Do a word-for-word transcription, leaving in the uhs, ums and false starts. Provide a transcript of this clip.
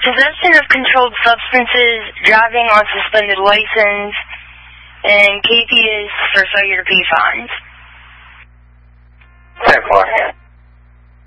possession of controlled substances, driving on suspended license, and K P is for failure to pay fines.